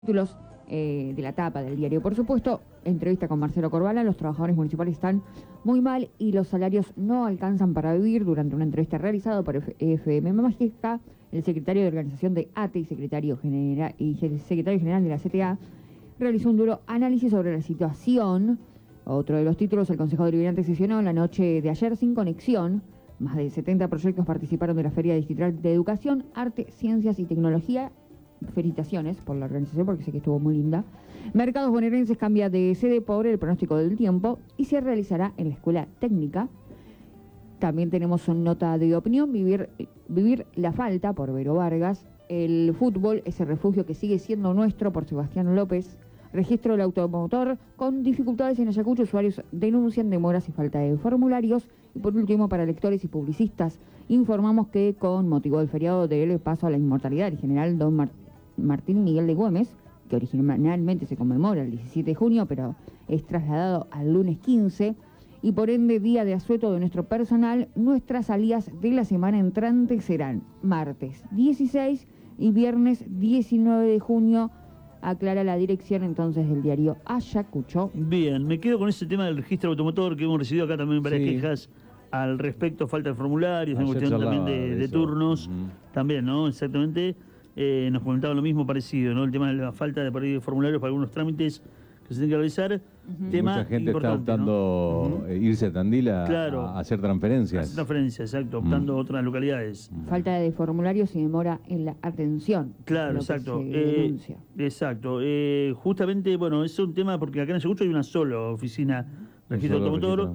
Títulos de la tapa del diario. Por supuesto, entrevista con Marcelo Corbalán. Los trabajadores municipales están muy mal y los salarios no alcanzan para vivir. Durante una entrevista realizada por FM Mágica, el secretario de organización de ATE y secretario general de la CTA realizó un duro análisis sobre la situación. Otro de los títulos: el Consejo Deliberante sesionó en la noche de ayer sin conexión. Más de 70 proyectos participaron de la Feria Distrital de Educación, Arte, Ciencias y Tecnología. Felicitaciones por la organización, porque sé que estuvo muy linda. Mercados Bonaerenses cambia de sede por el pronóstico del tiempo y se realizará en la Escuela Técnica. También tenemos una nota de opinión: vivir la falta, por Vero Vargas. El fútbol es el refugio que sigue siendo nuestro, por Sebastián López. Registro del automotor con dificultades en Ayacucho. Usuarios denuncian demoras y falta de formularios. Y por último, para lectores y publicistas, informamos que con motivo del feriado del paso a la inmortalidad del general Don Martín Miguel de Güemes, que originalmente se conmemora el 17 de junio, pero es trasladado al lunes 15, y por ende día de asueto de nuestro personal, nuestras salidas de la semana entrante serán martes 16 y viernes 19 de junio, aclara la dirección entonces del diario Ayacucho. Bien, me quedo con ese tema del registro automotor, que hemos recibido acá también varias quejas al respecto, falta de formularios, en cuestión también de turnos, también, ¿no? Exactamente. Nos comentaban lo mismo parecido, ¿no? El tema de la falta de formularios para algunos trámites que se tienen que realizar. Tema mucha gente está optando irse a Tandil a hacer transferencias. Hacer transferencias, exacto, optando a otras localidades. Falta de formularios y demora en la atención. Claro, exacto. Exacto. Justamente, bueno, es un tema porque acá en Ayacucho hay una sola oficina de registro automotor.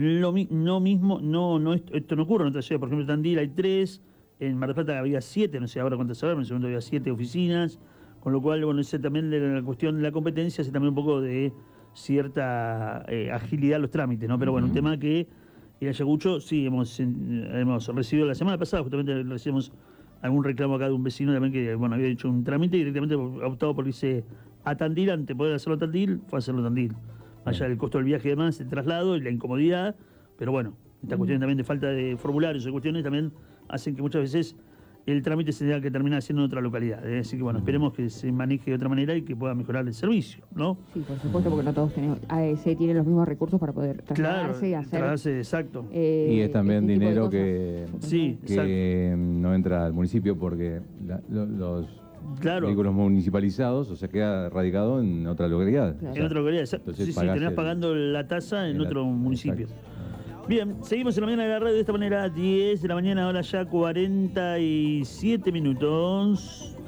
Esto no ocurre en otras ciudades. Por ejemplo, en Tandil hay 3. En Mar del Plata había 7, no sé ahora cuántas habrá, en el segundo había 7 oficinas, con lo cual, bueno, ese también de la cuestión de la competencia, hace también un poco de cierta agilidad en los trámites, ¿no? Pero bueno, un tema que en Ayacucho sí hemos recibido la semana pasada, justamente recibimos algún reclamo acá de un vecino también que, bueno, había hecho un trámite y directamente ha optado por irse a Tandil, antes de poder hacerlo a Tandil, fue a hacerlo a Tandil. Allá el costo del viaje y demás, el traslado y la incomodidad, pero bueno, esta cuestión también de falta de formularios y cuestiones también hacen que muchas veces el trámite se tenga que terminar haciendo en otra localidad. Así que bueno, esperemos que se maneje de otra manera y que pueda mejorar el servicio, ¿no? Sí, por supuesto, porque no todos tienen los mismos recursos para poder trasladarse y hacer. Trasladarse, exacto. Y es también dinero que exacto. No entra al municipio porque los vehículos municipalizados, o sea, queda radicado en otra localidad. Claro. En otra localidad, exacto. Sí, terminás pagando la tasa en otro municipio. Exacto. Bien, seguimos en la mañana de la radio de esta manera, 10 de la mañana, ahora ya 47 minutos.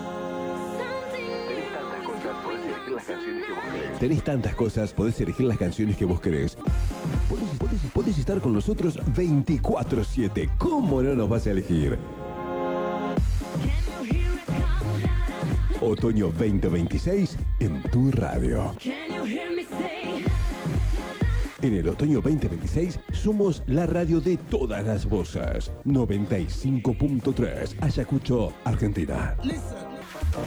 Tenés tantas cosas, podés elegir las canciones que vos querés. Podés estar con nosotros 24/7. ¿Cómo no nos vas a elegir? Otoño 2026 en tu radio. En el otoño 2026 somos la radio de todas las voces. 95.3 Ayacucho, Argentina.